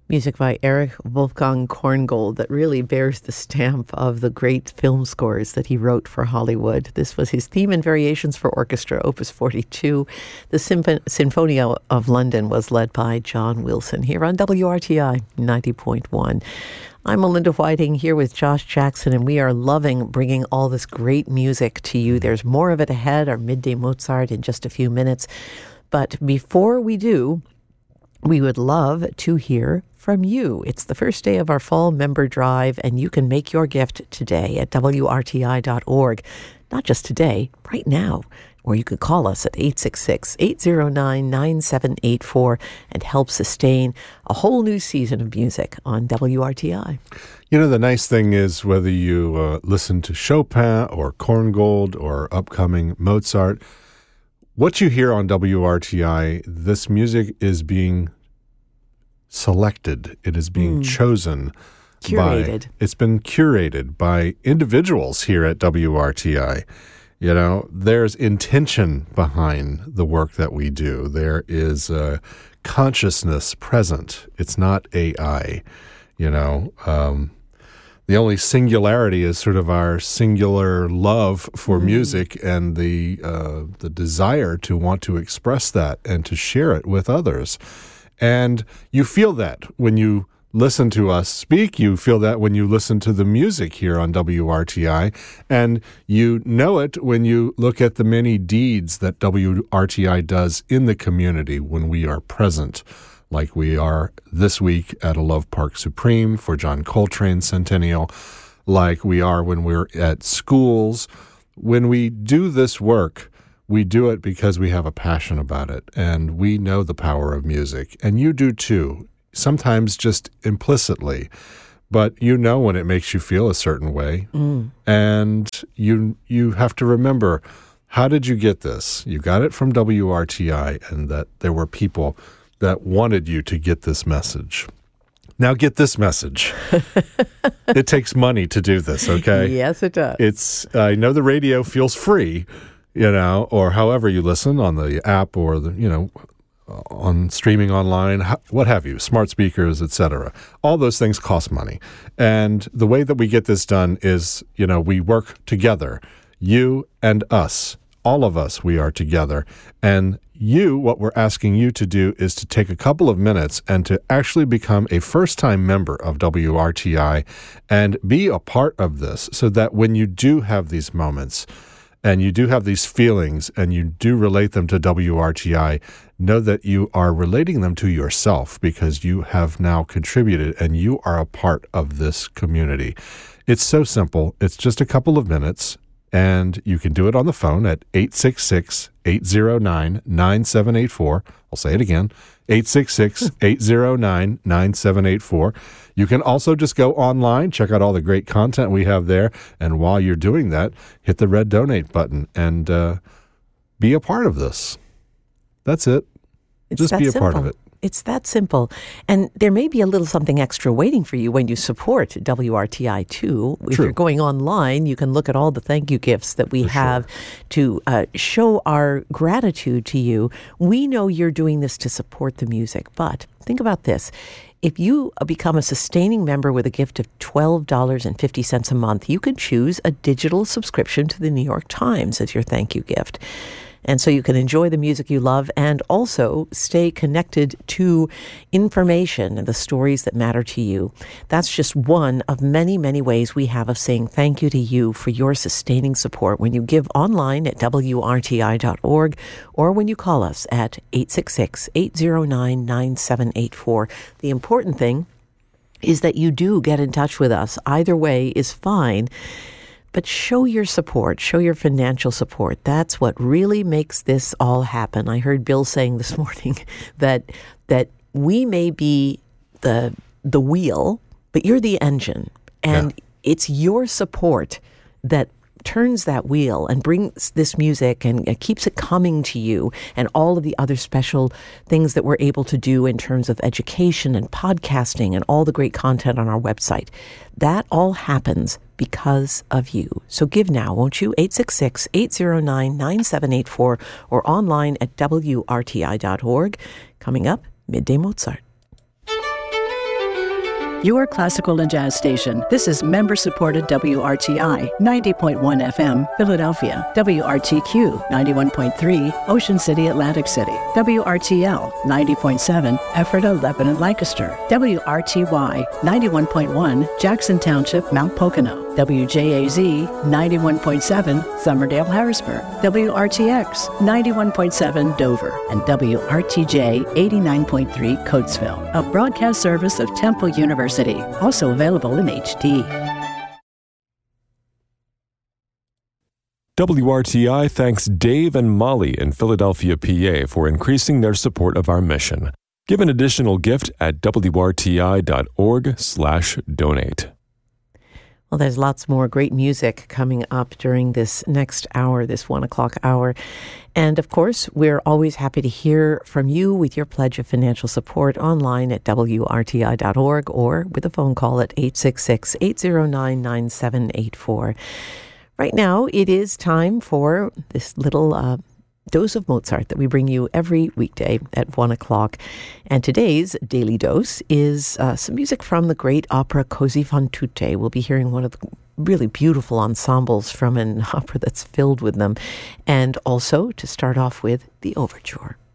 Music by Erich Wolfgang Korngold that really bears the stamp of the great film scores that he wrote for Hollywood. This was his theme and variations for orchestra, Opus 42. The Sinfonia of London was led by John Wilson here on WRTI 90.1. I'm Melinda Whiting here with Josh Jackson, and we are loving bringing all this great music to you. There's more of it ahead, our Midday Mozart in just a few minutes. But before we do, we would love to hear from you. It's the first day of our fall member drive, and you can make your gift today at WRTI.org. Not just today, right now. Or you could call us at 866-809-9784 and help sustain a whole new season of music on WRTI. You know, the nice thing is whether you listen to Chopin or Korngold or upcoming Mozart, what you hear on WRTI, this music is being selected. It is being chosen. Curated. It's been curated by individuals here at WRTI. You know, there's intention behind the work that we do. There is consciousness present. It's not AI, you know. The only singularity is sort of our singular love for music and the desire to want to express that and to share it with others. And you feel that when you listen to us speak. You feel that when you listen to the music here on WRTI. And you know it when you look at the many deeds that WRTI does in the community when we are present, like we are this week at a Love Park Supreme for John Coltrane Centennial, like we are when we're at schools. When we do this work, we do it because we have a passion about it, and we know the power of music, and you do too, sometimes just implicitly, but you know when it makes you feel a certain way, and you have to remember, how did you get this? You got it from WRTI, and that there were people that wanted you to get this message. Now get this message. It takes money to do this, okay? Yes, it does. I know the radio feels free, you know, or however you listen on the app or the, you know, on streaming online, what have you, smart speakers, etc. All those things cost money. And the way that we get this done is, you know, we work together, you and us. All of us, we are together. And what we're asking you to do is to take a couple of minutes and to actually become a first-time member of WRTI and be a part of this, so that when you do have these moments and you do have these feelings and you do relate them to WRTI, know that you are relating them to yourself because you have now contributed and you are a part of this community. It's so simple. It's just a couple of minutes. And you can do it on the phone at 866-809-9784. I'll say it again, 866-809-9784. You can also just go online, check out all the great content we have there. And while you're doing that, hit the red donate button and be a part of this. That's it. Just be a part of it. It's that simple. And there may be a little something extra waiting for you when you support WRTI too. If you're going online, you can look at all the thank you gifts that we have to show our gratitude to you. We know you're doing this to support the music, but think about this. If you become a sustaining member with a gift of $12.50 a month, you can choose a digital subscription to the New York Times as your thank you gift. And so you can enjoy the music you love and also stay connected to information and the stories that matter to you. That's just one of many, many ways we have of saying thank you to you for your sustaining support when you give online at WRTI.org or when you call us at 866-809-9784. The important thing is that you do get in touch with us. Either way is fine. But show your support, show your financial support. That's what really makes this all happen. I heard Bill saying this morning that we may be the wheel, but you're the engine. And it's your support that turns that wheel and brings this music and keeps it coming to you, and all of the other special things that we're able to do in terms of education and podcasting and all the great content on our website. That all happens because of you. So give now, won't you? 866-809-9784 or online at WRTI.org. Coming up, Midday Mozart. your classical and jazz station. This is member-supported WRTI 90.1 FM, Philadelphia, WRTQ 91.3, Ocean City, Atlantic City, WRTL 90.7, Ephrata, Lebanon, Lancaster, WRTY 91.1, Jackson Township, Mount Pocono, WJAZ 91.7, Somerdale, Harrisburg, WRTX 91.7, Dover, and WRTJ 89.3, Coatesville, a broadcast service of Temple University, also available in HD. WRTI thanks Dave and Molly in Philadelphia, PA for increasing their support of our mission. Give an additional gift at wrti.org/donate. Well, there's lots more great music coming up during this next hour, this 1 o'clock hour. And of course, we're always happy to hear from you with your pledge of financial support online at WRTI.org or with a phone call at 866-809-9784. Right now, it is time for this little dose of Mozart that we bring you every weekday at 1 o'clock. And today's Daily Dose is some music from the great opera Così fan tutte. We'll be hearing one of the really beautiful ensembles from an opera that's filled with them. And also, to start off with, the Overture.